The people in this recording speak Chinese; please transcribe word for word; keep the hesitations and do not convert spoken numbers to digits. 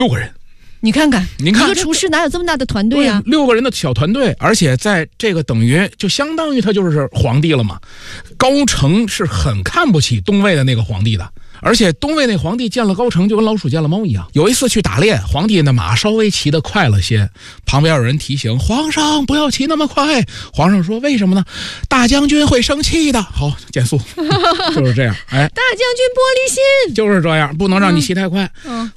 六个人。 你看看， 您看一个厨师哪有这么大的团队啊？ 六个人的小团队，而且在这个等于就相当于他就是皇帝了嘛。高澄是很看不起东魏的那个皇帝的，而且东魏那皇帝见了高澄就跟老鼠见了猫一样。有一次去打猎，皇帝的马稍微骑得快了些，旁边有人提醒皇上不要骑那么快。皇上说为什么呢？大将军会生气的。好，减速，就是这样。哎， 大将军玻璃心， 就是这样，不能让你骑太快。 嗯。嗯